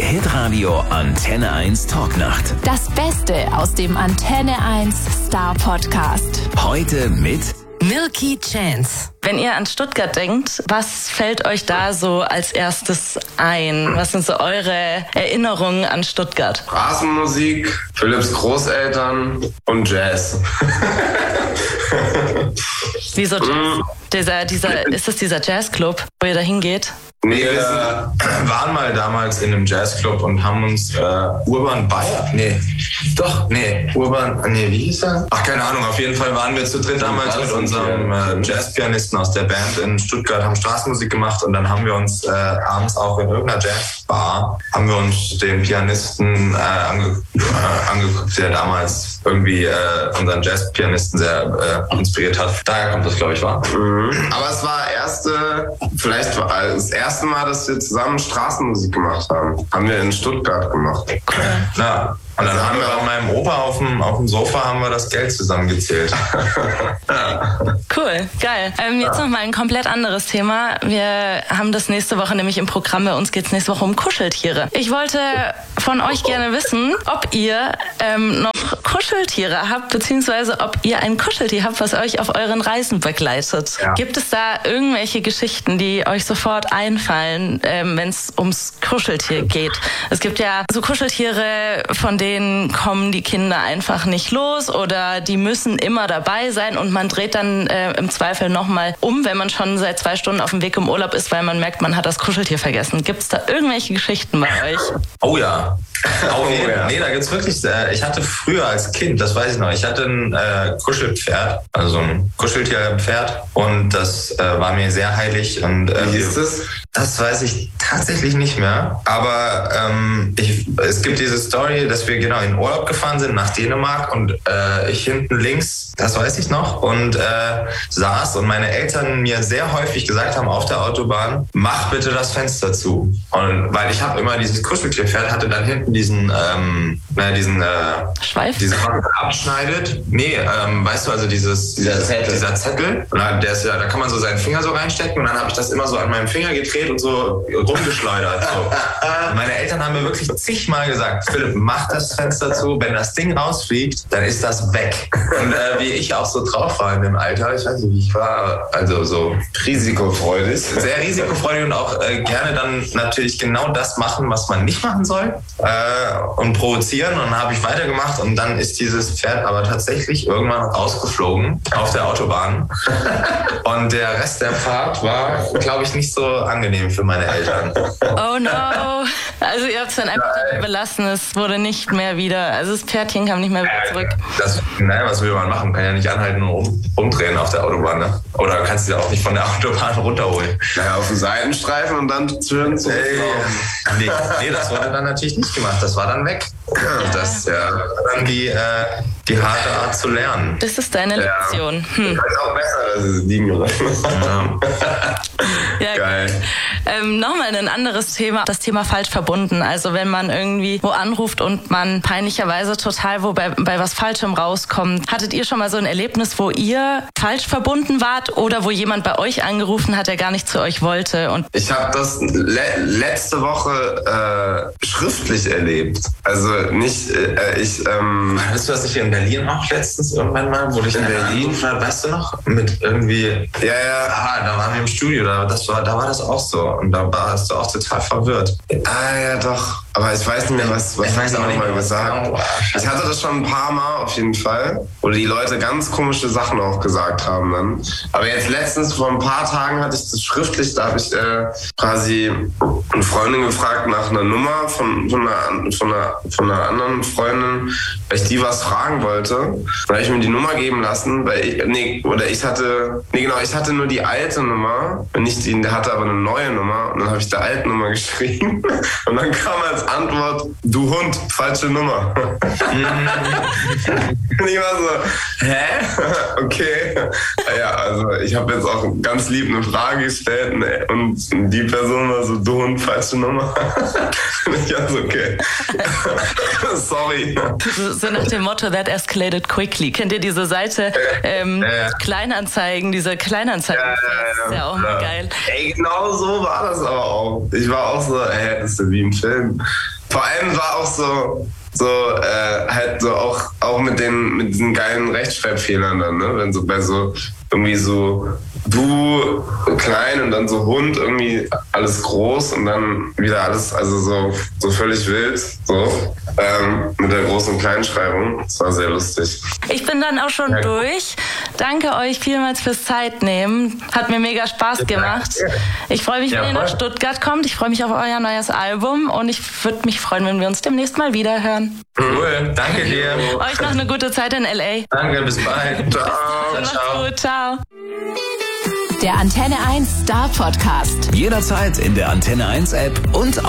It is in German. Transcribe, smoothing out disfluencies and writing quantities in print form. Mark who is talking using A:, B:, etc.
A: Hitradio Antenne 1 Talknacht.
B: Das Beste aus dem Antenne 1 Star Podcast.
A: Heute mit
C: Milky Chance.
D: Wenn ihr an Stuttgart denkt, was fällt euch da so als erstes ein? Was sind so eure Erinnerungen an Stuttgart?
E: Straßenmusik, Philipps Großeltern und Jazz.
D: Wieso Jazz? Ist das dieser Jazzclub, wo ihr da hingeht?
E: Nee, wir waren mal damals in einem Jazzclub und haben uns Urban Bayer? Wie hieß er? Ach, keine Ahnung, auf jeden Fall waren wir zu dritt damals mit unserem Jazzpianisten aus der Band in Stuttgart, haben Straßenmusik gemacht und dann haben wir uns abends auch in irgendeiner Jazzbar, haben wir uns den Pianisten angeguckt, der damals irgendwie unseren Jazzpianisten sehr inspiriert hat. Daher kommt das, glaube ich, war. Mhm. Aber es war das erste Mal, dass wir zusammen Straßenmusik gemacht haben. Haben wir in Stuttgart gemacht. Ja. Und dann haben wir bei meinem Opa auf dem Sofa haben wir das Geld zusammengezählt.
D: Cool, geil. Jetzt noch mal ein komplett anderes Thema. Wir haben das nächste Woche nämlich im Programm. Bei uns geht es nächste Woche um Kuscheltiere. Ich wollte von euch gerne wissen, ob ihr noch Kuscheltiere habt, beziehungsweise ob ihr ein Kuscheltier habt, was euch auf euren Reisen begleitet. Ja. Gibt es da irgendwelche Geschichten, die euch sofort einfallen, wenn es ums Kuscheltier geht? Es gibt ja so Kuscheltiere, von denen kommen die Kinder einfach nicht los oder die müssen immer dabei sein und man dreht dann im Zweifel nochmal um, wenn man schon seit 2 Stunden auf dem Weg im Urlaub ist, weil man merkt, man hat das Kuscheltier vergessen. Gibt es da irgendwelche Geschichten bei euch?
E: Oh ja. Nee, da gibt's wirklich, ich hatte früher als Kind, das weiß ich noch, ich hatte ein Kuschelpferd, also so ein Kuscheltierpferd und das war mir sehr heilig. Und wie hieß das? Das weiß ich tatsächlich nicht mehr, aber es gibt diese Story, dass wir genau in Urlaub gefahren sind nach Dänemark und ich hinten links, das weiß ich noch, und saß und meine Eltern mir sehr häufig gesagt haben auf der Autobahn, mach bitte das Fenster zu. Und weil ich habe immer dieses Kuscheltierpferd, hatte dann hinten diesen
D: Schweif?
E: Diese abschneidet. Nee, weißt du, also dieser Zettel. Und der ist ja, da kann man so seinen Finger so reinstecken und dann habe ich das immer so an meinem Finger gedreht und so rumgeschleudert. So. Meine Eltern haben mir wirklich zigmal gesagt, Philipp, mach das Fenster zu, wenn das Ding rausfliegt, dann ist das weg. Und wie ich auch so drauf war in dem Alter, ich weiß nicht, wie ich war, also so risikofreudig. Sehr risikofreudig und auch gerne dann natürlich genau das machen, was man nicht machen soll. Und provozieren und dann habe ich weitergemacht und dann ist dieses Pferd aber tatsächlich irgendwann rausgeflogen auf der Autobahn und der Rest der Fahrt war, glaube ich, nicht so angenehm für meine Eltern.
D: Oh no! Also ihr habt es dann einfach dabei belassen, es wurde nicht mehr wieder, also das Pferdchen kam nicht mehr wieder zurück.
E: Was will man machen? Kann ja nicht anhalten und umdrehen auf der Autobahn, ne? Oder kannst du ja auch nicht von der Autobahn runterholen. Naja, auf den Seitenstreifen und dann schön zu Nee, das wurde dann natürlich nicht gemacht. Das war dann weg. Ja. Das war dann die harte Art zu lernen.
D: Das ist deine Lektion.
E: Das ist auch besser, dass es liegen gelassen.
D: Ja, geil. Nochmal ein anderes Thema, das Thema falsch verbunden. Also wenn man irgendwie wo anruft und man peinlicherweise total bei was Falschem rauskommt. Hattet ihr schon mal so ein Erlebnis, wo ihr falsch verbunden wart oder wo jemand bei euch angerufen hat, der gar nicht zu euch wollte? Und
E: ich habe das letzte Woche schriftlich erlebt. Also nicht, weißt du, was ich in Berlin auch letztens irgendwann mal, wo ich in Berlin, weißt du noch, mit irgendwie, da waren wir im Studio, da war das auch so und da warst du auch total verwirrt. Ja, doch. Aber ich weiß nicht mehr, was ich auch nicht mal gesagt. Ich hatte das schon ein paar Mal auf jeden Fall, wo die Leute ganz komische Sachen auch gesagt haben dann. Aber jetzt letztens, vor ein paar Tagen hatte ich das schriftlich, da habe ich quasi eine Freundin gefragt nach einer Nummer von einer anderen Freundin, weil ich die was fragen wollte. Dann habe ich mir die Nummer geben lassen, ich hatte nur die alte Nummer, der hatte aber eine neue Nummer und dann habe ich die alte Nummer geschrieben und dann kam als Antwort, du Hund, falsche Nummer. Und ich war so, hä? Okay. Ja, also ich habe jetzt auch ganz lieb eine Frage gestellt und die Person war so, du Hund, falsche Nummer. Und ich war so, okay. Sorry.
D: So nach dem Motto, that escalated quickly. Kennt ihr diese Seite? Kleinanzeigen, diese Kleinanzeigen. Das ist ja auch mal geil.
E: Ey, genau so war das aber auch. Ich war auch so, das ist ja wie im Film. vor allem war auch halt so auch mit diesen geilen Rechtschreibfehlern dann, ne? Wenn so bei so irgendwie so du klein und dann so Hund irgendwie alles groß und dann wieder alles, also so völlig wild, so mit der Groß- und Kleinschreibung. Das war sehr lustig.
D: Ich bin dann auch schon durch. Danke euch vielmals fürs Zeitnehmen. Hat mir mega Spaß gemacht. Ich freue mich, wenn ihr nach Stuttgart kommt. Ich freue mich auf euer neues Album und ich würde mich freuen, wenn wir uns demnächst mal wieder hören.
E: Cool, danke dir.
D: Euch noch eine gute Zeit in L.A.
E: Danke, bis bald. Ciao.
D: Macht's gut, ciao.
B: Der Antenne 1 Star Podcast.
A: Jederzeit in der Antenne 1 App und